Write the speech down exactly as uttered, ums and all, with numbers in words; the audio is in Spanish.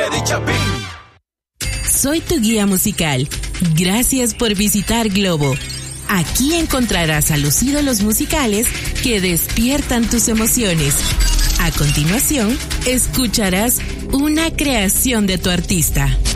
Eddie Chapín. Soy tu guía musical. Gracias por visitar Globo. Aquí encontrarás a los ídolos musicales que despiertan tus emociones. A continuación, escucharás una creación de tu artista.